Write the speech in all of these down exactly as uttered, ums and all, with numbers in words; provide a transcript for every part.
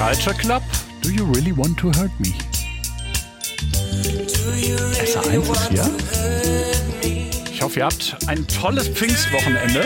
Culture Club, Do You Really Want to Hurt Me? S A eins ist hier. Ich hoffe, ihr habt ein tolles Pfingstwochenende.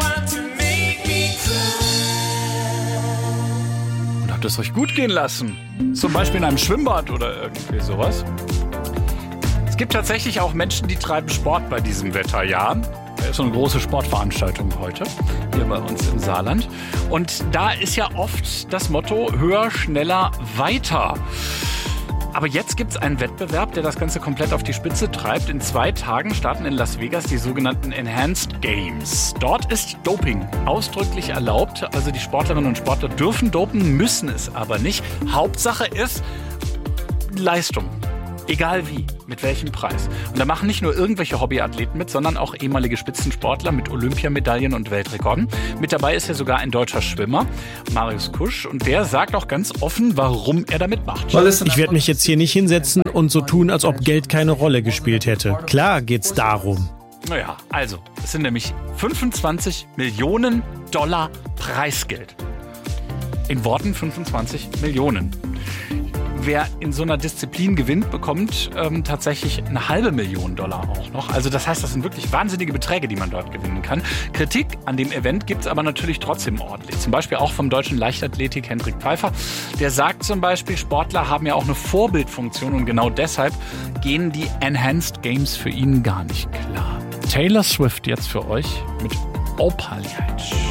Und habt es euch gut gehen lassen. Zum Beispiel in einem Schwimmbad oder irgendwie sowas. Es gibt tatsächlich auch Menschen, die treiben Sport bei diesem Wetter, ja. Da ist so eine große Sportveranstaltung heute, hier bei uns im Saarland. Und da ist ja oft das Motto, höher, schneller, weiter. Aber jetzt gibt es einen Wettbewerb, der das Ganze komplett auf die Spitze treibt. In zwei Tagen starten in Las Vegas die sogenannten Enhanced Games. Dort ist Doping ausdrücklich erlaubt. Also die Sportlerinnen und Sportler dürfen dopen, müssen es aber nicht. Hauptsache ist Leistung. Egal wie, mit welchem Preis. Und da machen nicht nur irgendwelche Hobbyathleten mit, sondern auch ehemalige Spitzensportler mit Olympiamedaillen und Weltrekorden. Mit dabei ist ja sogar ein deutscher Schwimmer, Marius Kusch. Und der sagt auch ganz offen, warum er da mitmacht. Ich werde mich jetzt hier nicht hinsetzen und so tun, als ob Geld keine Rolle gespielt hätte. Klar geht's darum. Naja, also, es sind nämlich fünfundzwanzig Millionen Dollar Preisgeld. In Worten fünfundzwanzig Millionen. Wer in so einer Disziplin gewinnt, bekommt ähm, tatsächlich eine halbe Million Dollar auch noch. Also das heißt, das sind wirklich wahnsinnige Beträge, die man dort gewinnen kann. Kritik an dem Event gibt es aber natürlich trotzdem ordentlich. Zum Beispiel auch vom deutschen Leichtathletik Hendrik Pfeiffer. Der sagt zum Beispiel, Sportler haben ja auch eine Vorbildfunktion und genau deshalb gehen die Enhanced Games für ihn gar nicht klar. Taylor Swift jetzt für euch mit Opalite.